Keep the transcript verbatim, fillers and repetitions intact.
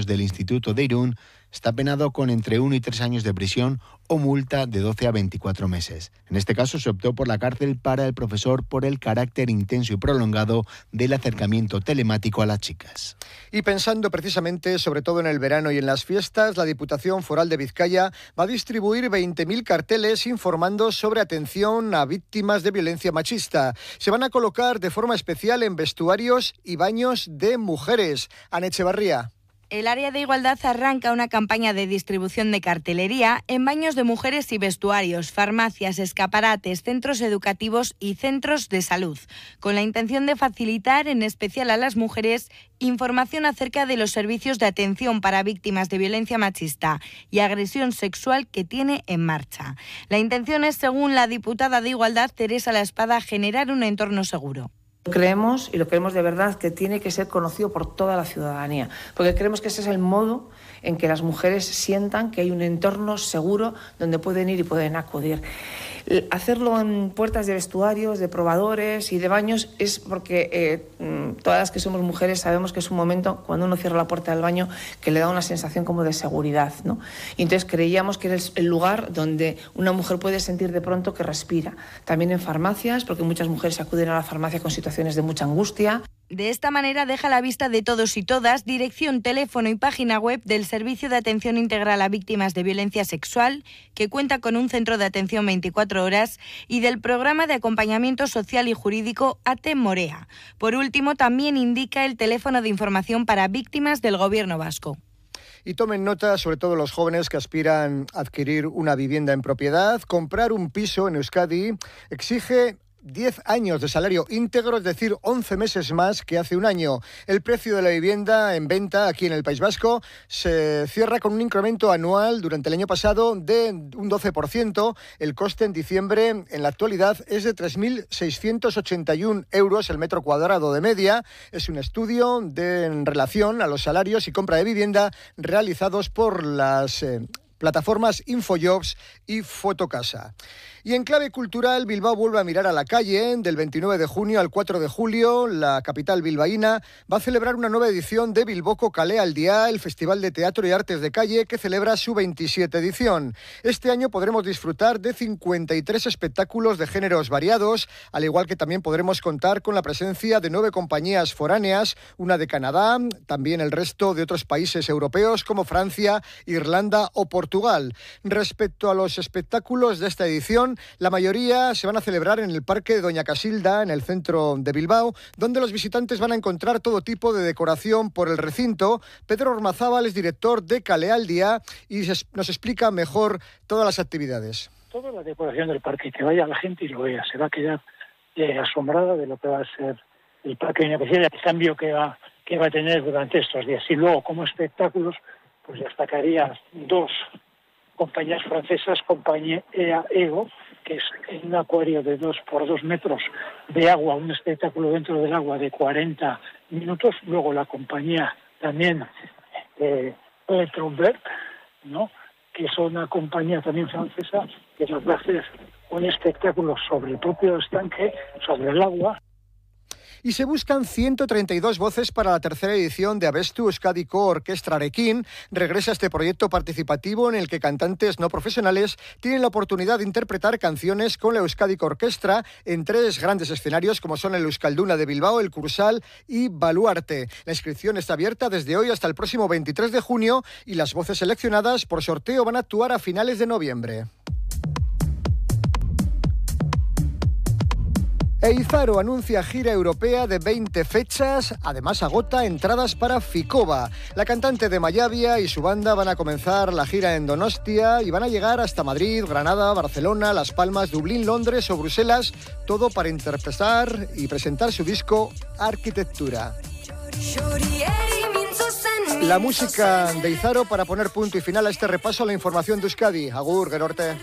del Instituto de Irún está penado con entre uno y tres años de prisión o multa de doce a veinticuatro meses. En este caso se optó por la cárcel para el profesor por el carácter intenso y prolongado del acercamiento telemático a las chicas. Y pensando precisamente sobre todo en el verano y en las fiestas, la Diputación Foral de Vizcaya va a distribuir veinte mil carteles informando sobre atención a víctimas de violencia machista. Se van a colocar de forma especial en vestuarios y baños de mujeres. Ana Echevarría. El área de igualdad arranca una campaña de distribución de cartelería en baños de mujeres y vestuarios, farmacias, escaparates, centros educativos y centros de salud, con la intención de facilitar, en especial a las mujeres, información acerca de los servicios de atención para víctimas de violencia machista y agresión sexual que tiene en marcha. La intención es, según la diputada de Igualdad, Teresa La Espada, generar un entorno seguro. Creemos, y lo creemos de verdad, que tiene que ser conocido por toda la ciudadanía, porque creemos que ese es el modo en que las mujeres sientan que hay un entorno seguro donde pueden ir y pueden acudir. Hacerlo en puertas de vestuarios, de probadores y de baños es porque eh, todas las que somos mujeres sabemos que es un momento, cuando uno cierra la puerta del baño, que le da una sensación como de seguridad, ¿no? Y entonces creíamos que era el lugar donde una mujer puede sentir de pronto que respira. También en farmacias, porque muchas mujeres acuden a la farmacia con situaciones de mucha angustia. De esta manera deja a la vista de todos y todas dirección, teléfono y página web del Servicio de Atención Integral a Víctimas de Violencia Sexual, que cuenta con un centro de atención veinticuatro horas, y del Programa de Acompañamiento Social y Jurídico ATE Morea. Por último, también indica el teléfono de información para víctimas del Gobierno vasco. Y tomen nota, sobre todo los jóvenes que aspiran a adquirir una vivienda en propiedad. Comprar un piso en Euskadi exige diez años de salario íntegro, es decir, once meses más que hace un año. El precio de la vivienda en venta aquí en el País Vasco se cierra con un incremento anual durante el año pasado de un doce por ciento. El coste en diciembre en la actualidad es de tres mil seiscientos ochenta y uno euros el metro cuadrado de media. Es un estudio de, en relación a los salarios y compra de vivienda realizados por las eh, plataformas Infojobs y Fotocasa. Y en clave cultural, Bilbao vuelve a mirar a la calle. Del veintinueve de junio al cuatro de julio, la capital bilbaína va a celebrar una nueva edición de Bilboko Kale Aldia, el Festival de Teatro y Artes de Calle, que celebra su veintisiete edición. Este año podremos disfrutar de cincuenta y tres espectáculos de géneros variados, al igual que también podremos contar con la presencia de nueve compañías foráneas, una de Canadá, también el resto de otros países europeos como Francia, Irlanda o Portugal. Respecto a los espectáculos de esta edición, la mayoría se van a celebrar en el Parque de Doña Casilda, en el centro de Bilbao, donde los visitantes van a encontrar todo tipo de decoración por el recinto. Pedro Ormazábal es director de Kalealdia y nos explica mejor todas las actividades. Toda la decoración del parque, que vaya la gente y lo vea, se va a quedar eh, asombrada de lo que va a ser el Parque de Doña Casilda, el cambio que va, que va a tener durante estos días. Y luego, como espectáculos, pues destacaría dos compañías francesas, compañía Ego, que es un acuario de dos por dos metros de agua, un espectáculo dentro del agua de cuarenta minutos. Luego la compañía también eh, Electrobert, ¿no?, que es una compañía también francesa, que nos va a hacer un espectáculo sobre el propio estanque, sobre el agua. Y se buscan ciento treinta y dos voces para la tercera edición de Abestu Euskadiko Orkestrarekin. Regresa este proyecto participativo en el que cantantes no profesionales tienen la oportunidad de interpretar canciones con la Euskadiko Orkestra en tres grandes escenarios como son el Euskalduna de Bilbao, el Cursal y Baluarte. La inscripción está abierta desde hoy hasta el próximo veintitrés de junio y las voces seleccionadas por sorteo van a actuar a finales de noviembre. Eizaro anuncia gira europea de veinte fechas, además agota entradas para Ficova. La cantante de Mayavia y su banda van a comenzar la gira en Donostia y van a llegar hasta Madrid, Granada, Barcelona, Las Palmas, Dublín, Londres o Bruselas, todo para interpretar y presentar su disco Arquitectura. La música de Eizaro para poner punto y final a este repaso a la información de Euskadi. Agur, Gerorte.